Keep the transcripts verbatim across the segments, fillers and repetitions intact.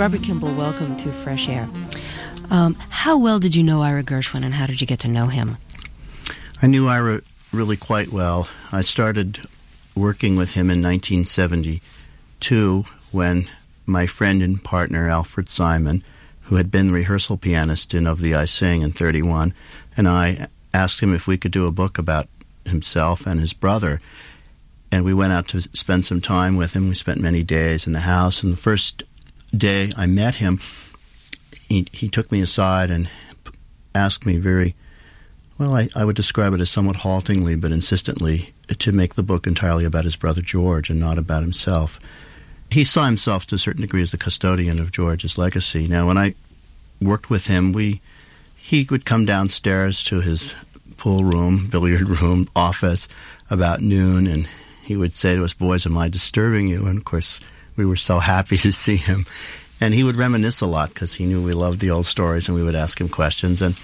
Robert Kimball, welcome to Fresh Air. Um, how well did you know Ira Gershwin, and how did you get to know him? I knew Ira really quite well. I started working with him in nineteen seventy-two when my friend and partner, Alfred Simon, who had been rehearsal pianist in Of Thee I Sing in thirty-one, and I asked him if we could do a book about himself and his brother. And we went out to spend some time with him. We spent many days in the house. And the first day I met him, he, he took me aside and asked me very, well, I, I would describe it as somewhat haltingly but insistently, to make the book entirely about his brother George and not about himself. He saw himself to a certain degree as the custodian of George's legacy. Now, when I worked with him, we he would come downstairs to his pool room, billiard room, office about noon, and he would say to us, "Boys, am I disturbing you?" And, of course, we were so happy to see him. And he would reminisce a lot because he knew we loved the old stories, and we would ask him questions. And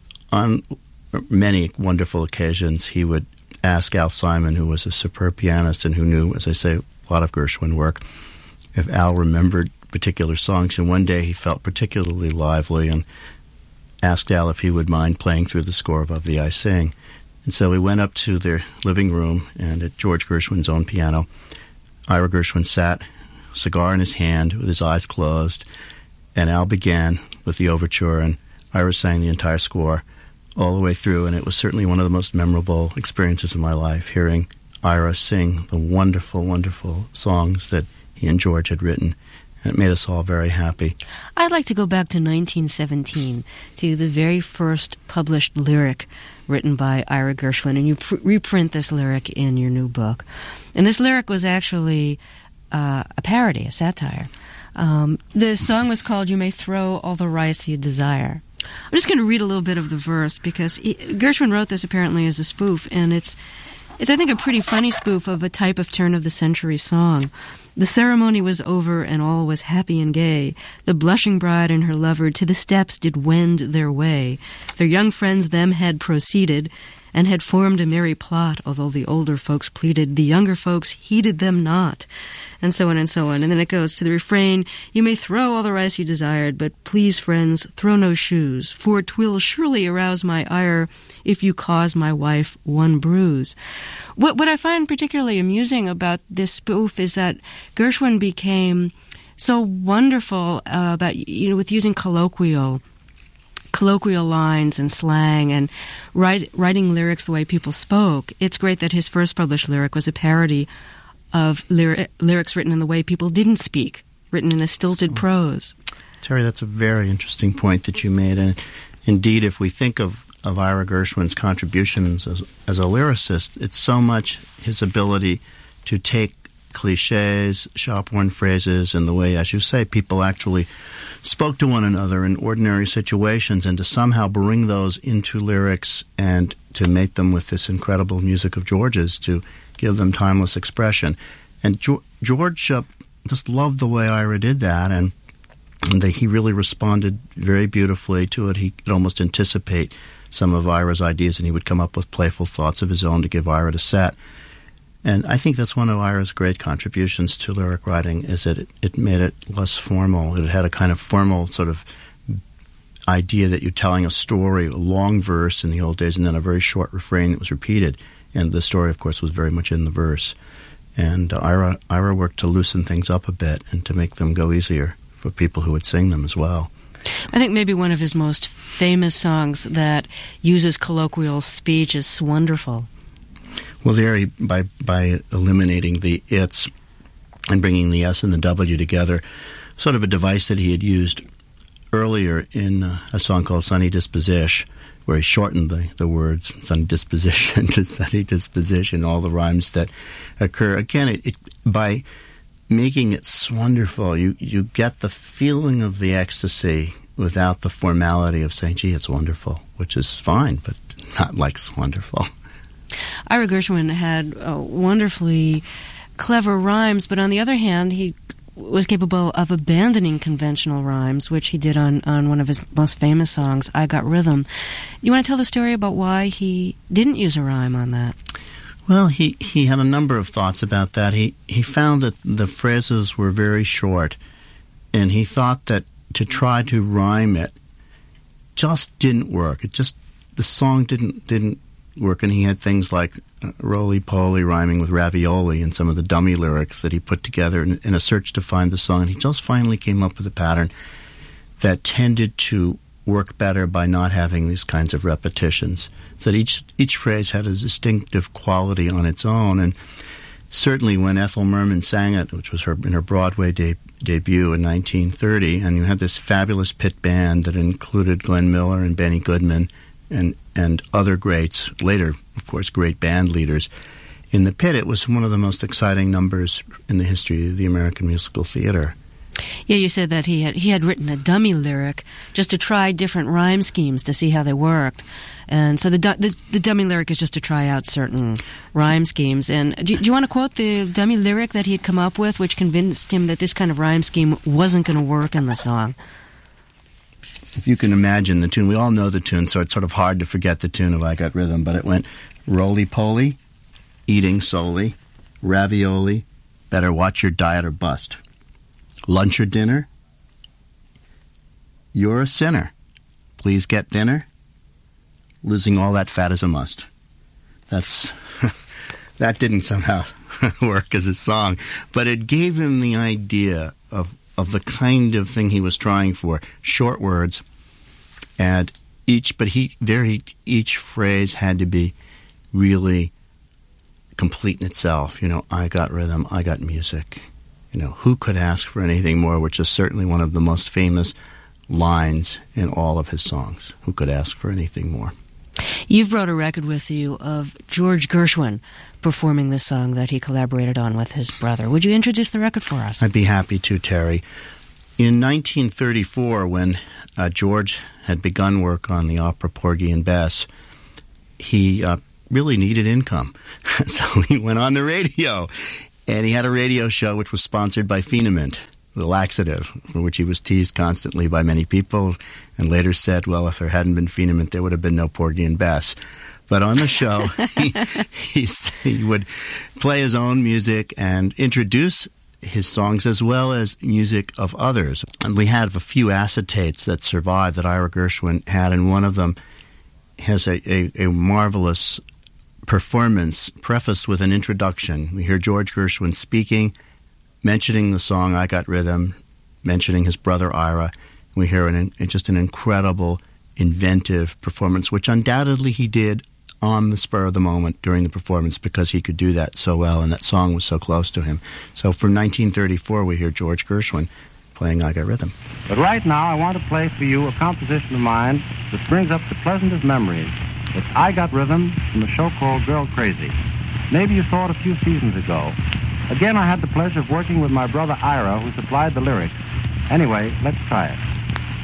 on many wonderful occasions, he would ask Al Simon, who was a superb pianist and who knew, as I say, a lot of Gershwin work, if Al remembered particular songs. And one day he felt particularly lively and asked Al if he would mind playing through the score of Of Thee I Sing. And so we went up to their living room, and at George Gershwin's own piano, Ira Gershwin sat, cigar in his hand, with his eyes closed, and Al began with the overture, and Ira sang the entire score all the way through, and it was certainly one of the most memorable experiences of my life, hearing Ira sing the wonderful, wonderful songs that he and George had written. And it made us all very happy. I'd like to go back to nineteen seventeen, to the very first published lyric written by Ira Gershwin, and you pr- reprint this lyric in your new book. And this lyric was actually uh, a parody, a satire. Um, the song was called "You May Throw All the Rice You Desire." I'm just going to read a little bit of the verse, because he, Gershwin wrote this apparently as a spoof, and it's, it's I think, a pretty funny spoof of a type of turn-of-the-century song. The ceremony was over, and all was happy and gay. The blushing bride and her lover to the steps did wend their way. Their young friends them had proceeded, and had formed a merry plot, although the older folks pleaded, the younger folks heeded them not, and so on and so on. And then it goes to the refrain, "You may throw all the rice you desired, but please, friends, throw no shoes, for 'twill surely arouse my ire if you cause my wife one bruise." What, what I find particularly amusing about this spoof is that Gershwin became so wonderful uh, about, you know, with using colloquial colloquial lines and slang and write, writing lyrics the way people spoke. It's great that his first published lyric was a parody of lyri- lyrics written in the way people didn't speak, written in a stilted so, prose. Terry, that's a very interesting point that you made. And indeed, if we think of, of Ira Gershwin's contributions as, as a lyricist, it's so much his ability to take cliches, shop-worn phrases, and the way, as you say, people actually spoke to one another in ordinary situations, and to somehow bring those into lyrics and to mate them with this incredible music of George's to give them timeless expression. And jo- George uh, just loved the way Ira did that, and, and that he really responded very beautifully to it. He could almost anticipate some of Ira's ideas, and he would come up with playful thoughts of his own to give Ira to set. And I think that's one of Ira's great contributions to lyric writing, is that it, it made it less formal. It had a kind of formal sort of idea that you're telling a story, a long verse in the old days, and then a very short refrain that was repeated. And the story, of course, was very much in the verse. And uh, Ira, Ira worked to loosen things up a bit and to make them go easier for people who would sing them as well. I think maybe one of his most famous songs that uses colloquial speech is "Swonderful." Well, there, he, by by eliminating the its and bringing the S and the W together, sort of a device that he had used earlier in uh, a song called "Sunny Disposition," where he shortened the, the words "sunny disposition" to "sunny disposition," all the rhymes that occur. Again, it, it, by making it swonderful, you, you get the feeling of the ecstasy without the formality of saying, "Gee, it's wonderful," which is fine, but not like "swonderful." Ira Gershwin had uh, wonderfully clever rhymes, but on the other hand, he was capable of abandoning conventional rhymes, which he did on, on one of his most famous songs, "I Got Rhythm." You want to tell the story about why he didn't use a rhyme on that? Well, he, he had a number of thoughts about that. He, he found that the phrases were very short, and he thought that to try to rhyme it just didn't work. It just, the song didn't didn't work, and he had things like uh, roly-poly rhyming with ravioli and some of the dummy lyrics that he put together in, in a search to find the song, and he just finally came up with a pattern that tended to work better by not having these kinds of repetitions, so that each each phrase had a distinctive quality on its own. And certainly when Ethel Merman sang it, which was her in her Broadway de- debut in nineteen thirty, and you had this fabulous pit band that included Glenn Miller and Benny Goodman and and other greats, later, of course, great band leaders in the pit, it was one of the most exciting numbers in the history of the American musical theater. Yeah, you said that he had he had written a dummy lyric just to try different rhyme schemes to see how they worked, and so the du- the, the dummy lyric is just to try out certain rhyme schemes. And do, do you want to quote the dummy lyric that he had come up with, which convinced him that this kind of rhyme scheme wasn't going to work in the song? If you can imagine the tune, we all know the tune, so it's sort of hard to forget the tune of I Got Rhythm. But it went roly-poly, eating solely, ravioli, better watch your diet or bust. Lunch or dinner? You're a sinner. Please get thinner. Losing all that fat is a must. That's that didn't somehow work as a song, but it gave him the idea of of the kind of thing he was trying for. Short words, and each but he there he, each phrase had to be really complete in itself. You know, I got rhythm, I got music. You know, who could ask for anything more, which is certainly one of the most famous lines in all of his songs. Who could ask for anything more? You've brought a record with you of George Gershwin performing this song that he collaborated on with his brother. Would you introduce the record for us? I'd be happy to, Terry. In nineteen thirty-four, when uh, George had begun work on the opera Porgy and Bess, he uh, really needed income. So he went on the radio. And he had a radio show which was sponsored by Phenamint, the laxative, for which he was teased constantly by many people, and later said, well, if there hadn't been Phenamint, there would have been no Porgy and Bess. But on the show, he, he, he would play his own music and introduce his songs as well as music of others. And we have a few acetates that survive that Ira Gershwin had, and one of them has a, a, a marvelous performance prefaced with an introduction. We hear George Gershwin speaking, mentioning the song I Got Rhythm, mentioning his brother Ira. We hear an, just an incredible, inventive performance, which undoubtedly he did on the spur of the moment during the performance because he could do that so well, and that song was so close to him. So from nineteen thirty-four, we hear George Gershwin playing I Got Rhythm. But right now, I want to play for you a composition of mine that brings up the pleasantest memories. It's I Got Rhythm from a show called Girl Crazy. Maybe you saw it a few seasons ago. Again, I had the pleasure of working with my brother Ira, who supplied the lyrics. Anyway, let's try it.